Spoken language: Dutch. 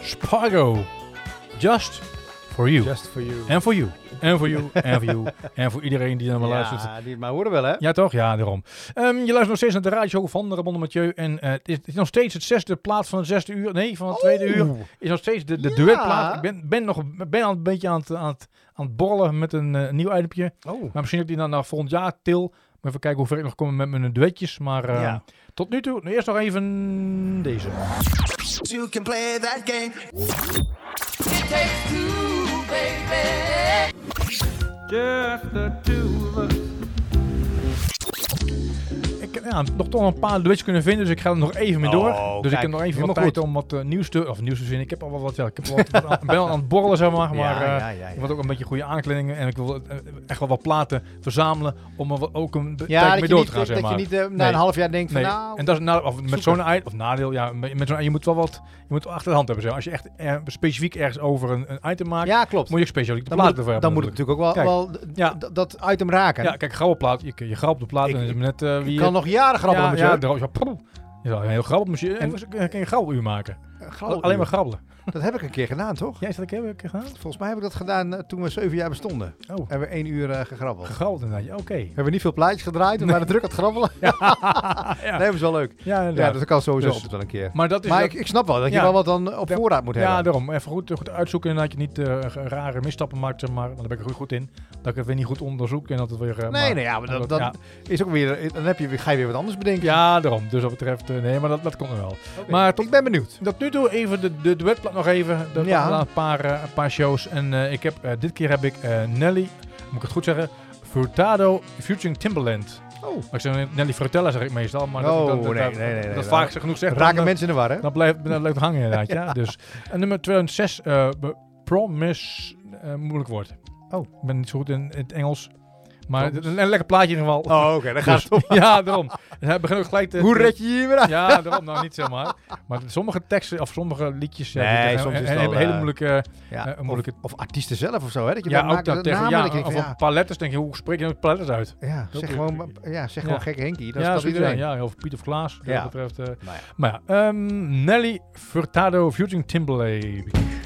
Spargo. Just for you. Just for you. En voor you. En voor you. En voor you. En voor iedereen die naar me luistert. Ja, die het maar horen wel, hè? Ja, toch? Ja, daarom. Je luistert nog steeds naar de radio van Ramon en Mathieu. En het is nog steeds het zesde plaat van het 6e uur. Nee, van het 2e uur. Is nog steeds de duetplaat. Ik ben al een beetje aan het borrelen met een nieuw itemje. Oh. Maar misschien heb ik die dan volgend jaar til. Maar even kijken hoe ver ik nog kom met mijn duetjes. Maar tot nu toe, eerst nog even deze. You can play that game. It takes two, baby. Just the two of us. Ik heb nog toch een paar duetjes kunnen vinden, dus ik ga er nog even mee door. Dus ik heb nog even wat tijd om wat nieuws te vinden. Ik heb al wel wat, ik ben al aan het borrelen, zeg maar. Ik wil ook een beetje goede aankledingen en ik wil echt wel wat platen verzamelen om er ook een tijd mee door te gaan, zeg maar. Dat je niet na een half jaar denkt van nou... En dat is met zo'n nadeel, je moet wel achter de hand hebben. Zeg. Als je echt specifiek ergens over een item maakt, ja, klopt. moet je specifiek de platen voor hebben. Dan moet het natuurlijk ook wel dat item raken. Ja, kijk, gouden plaat, je grabbelt de plaat en is net wie kan nog jaren grabbelen met je. Je zou een heel grabbelmachine. En kan je grabbeluur maken. Alleen maar grabbelen. Dat heb ik een keer gedaan, toch? Ja, is dat een keer gedaan? Volgens mij heb ik dat gedaan toen we 7 jaar bestonden. Oh. Hebben we 1 uur gegrabbeld. Gegrabbeld inderdaad, oké. We hebben niet veel plaatjes gedraaid, we waren druk aan het grabbelen. Nee, dat is wel leuk. Ja, dat kan sowieso altijd wel een keer. Maar ik snap wel dat je wel wat dan op voorraad moet hebben. Ja, daarom. Even goed uitzoeken en dat je niet rare misstappen maakt, zeg maar. Want daar ben ik er goed in. Dat ik het weer niet goed onderzoek en dat het weer... dat is ook weer... Dan ga je weer wat anders bedenken. Ja, daarom. Dus wat betreft... nee, maar dat komt nog wel. Okay. Maar ik ben benieuwd. Tot nu toe even de duetplaat nog even. Een paar shows. En dit keer heb ik Nelly, moet ik het goed zeggen, Furtado featuring Timbaland. Oh. Ik zeg Nelly Frutella zeg ik meestal, maar nee. Dat vaak genoeg zegt. Raken mensen in de war, hè? Dan blijft het hangen inderdaad, ja. Dus. En nummer 2006, Promise, moeilijk woord. Oh. Ik ben niet zo goed in het Engels. Maar een lekker plaatje in ieder geval. Oh, oké, dan gaat het om. Ja, daarom. Hij begint ook gelijk te... Hoe red je hier weer uit? Ja, daarom nou niet zomaar. Maar sommige teksten of sommige liedjes... soms is het hebben hele moeilijke... Of artiesten zelf of zo, hè? Dat je ook dat tegen... Of een paar letters denk je, hoe spreek je nou paar letters uit? Ja, zeg gewoon gek Henkie. Dat is iedereen. Ja, of Piet of Klaas. Wat dat betreft. Maar ja, Nelly Furtado featuring Timbaland.